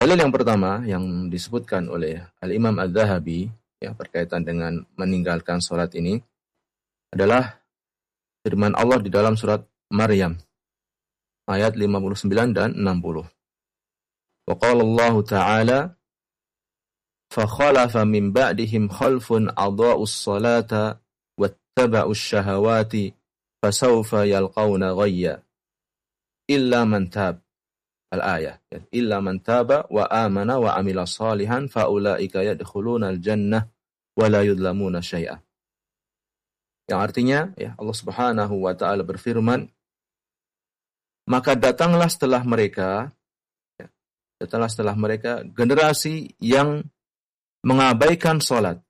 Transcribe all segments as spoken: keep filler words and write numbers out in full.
Dalil yang pertama yang disebutkan oleh Al-Imam Adz-Dzahabi yang berkaitan dengan meninggalkan salat ini adalah firman Allah di dalam surat Maryam ayat lima puluh sembilan dan enam puluh. Wa qala Allah Ta'ala fa khalafa min ba'dihim khalfun adha'us salata wattaba'us syahawati fasawfa yalqawna ghayya illa man tab. Al-ayah. Illa man taba wa amana wa amila salihan faulaika yadkhuluna al-jannah wa la yudlamuna syai'a. Yang artinya ya Allah Subhanahu wa taala berfirman, maka datanglah setelah mereka ya, datanglah setelah mereka generasi yang mengabaikan salat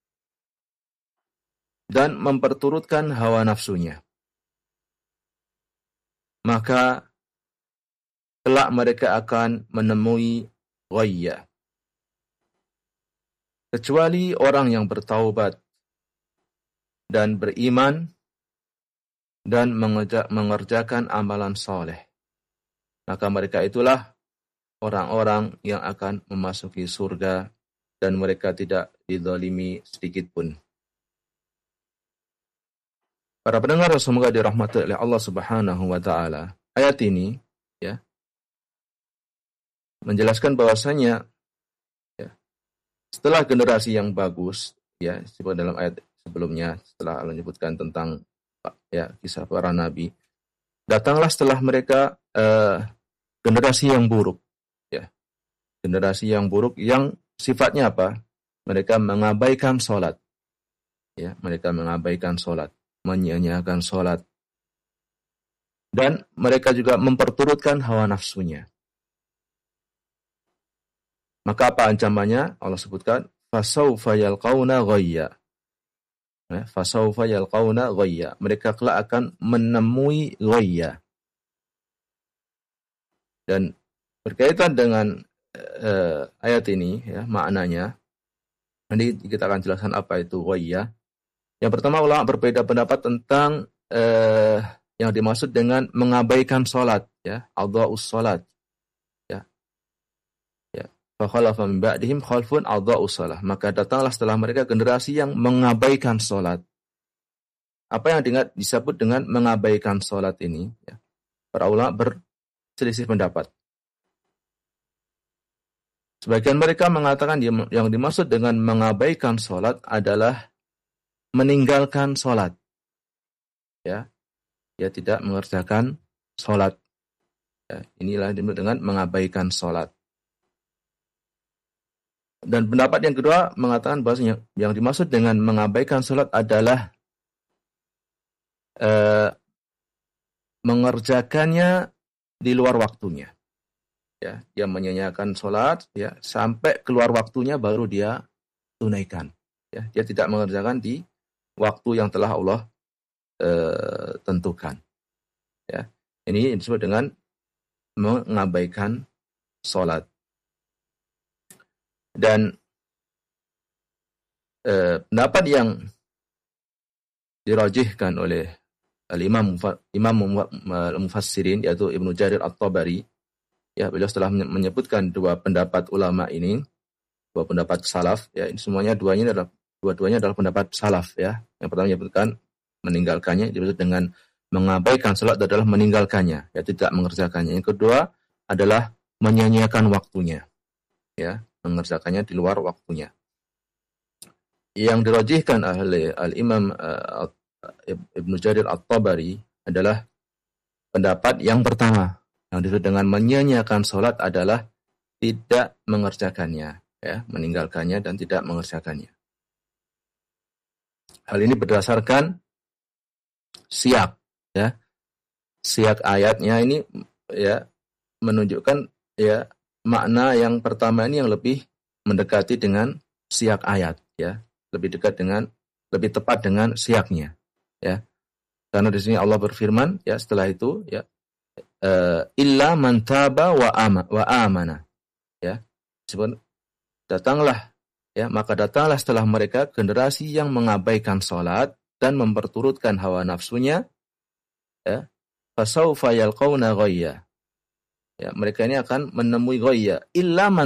dan memperturutkan hawa nafsunya. Maka kelak mereka akan menemui ghayya. Kecuali orang yang bertaubat dan beriman dan mengerjakan amalan soleh. Maka mereka itulah orang-orang yang akan memasuki surga dan mereka tidak dizalimi sedikit pun. Para pendengar semoga dirahmati oleh Allah Subhanahu wa taala. Ayat ini ya menjelaskan bahwasanya ya, setelah generasi yang bagus ya seperti dalam ayat sebelumnya setelah Allah menyebutkan tentang ya kisah para nabi, datanglah setelah mereka eh, generasi yang buruk ya generasi yang buruk yang sifatnya apa? Mereka mengabaikan salat ya mereka mengabaikan salat, menyia-nyiakan salat, dan mereka juga memperturutkan hawa nafsunya. Maka apa ancamannya? Allah sebutkan fasawfa yalqauna ghayya. Ya, fasawfa yalqauna ghayya. Mereka kelak akan menemui ghayya. Dan berkaitan dengan uh, ayat ini ya, maknanya nanti kita akan jelaskan apa itu ghayya. Yang pertama, ulama berbeda pendapat tentang uh, yang dimaksud dengan mengabaikan salat ya, adha'us salat. Fakhalafa min ba'dihim khalfun adha'us shalah. Maka datanglah setelah mereka generasi yang mengabaikan salat. Apa yang diingat disebut dengan mengabaikan salat ini? Ya. Para ulama berselisih pendapat. Sebagian mereka mengatakan yang dimaksud dengan mengabaikan salat adalah meninggalkan salat. Ya, dia tidak mengerjakan salat. Ya, inilah yang disebut dengan mengabaikan salat. Dan pendapat yang kedua mengatakan bahwasanya yang dimaksud dengan mengabaikan salat adalah eh, mengerjakannya di luar waktunya. Ya, dia menyia-nyiakan salat ya sampai keluar waktunya baru dia tunaikan. Ya, dia tidak mengerjakan di waktu yang telah Allah eh, tentukan. Ya, ini disebut dengan mengabaikan salat. Dan eh, pendapat yang dirajihkan oleh al-Imam Imam Mufassirin yaitu Ibnu Jarir At-Tabari ya, beliau setelah menyebutkan dua pendapat ulama ini, dua pendapat salaf ya, ini semuanya duanya adalah dua-duanya adalah pendapat salaf ya. Yang pertama menyebutkan meninggalkannya disebut dengan mengabaikan salat adalah meninggalkannya ya, tidak mengerjakannya. Yang kedua adalah menyia-nyiakan waktunya ya, mengerjakannya di luar waktunya. Yang dirajihkan oleh Al-Imam uh, Ibnu Jarir At-Tabari adalah pendapat yang pertama, yang disebut dengan menyia-nyiakan salat adalah tidak mengerjakannya, ya, meninggalkannya dan tidak mengerjakannya. Hal ini berdasarkan siyak, ya, siyak ayatnya ini, ya, menunjukkan, ya, makna yang pertama ini yang lebih mendekati dengan siyak ayat, ya, lebih dekat dengan, lebih tepat dengan siyaknya, ya, karena di sini Allah berfirman, ya, setelah itu, ya, uh, illa man taba wa ama wa amana, ya, sebut datanglah, ya, maka datanglah setelah mereka generasi yang mengabaikan salat dan memperturutkan hawa nafsunya, ya, fasaufa yalqauna ghayya. ya, mereka ini akan menemui ghayya illa man